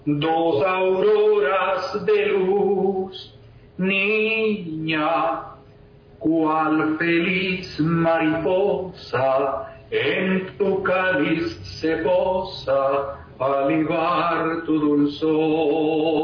Dos auroras de luz, niña, cual feliz mariposa, en tu cáliz se posa, al libar tu dulzor.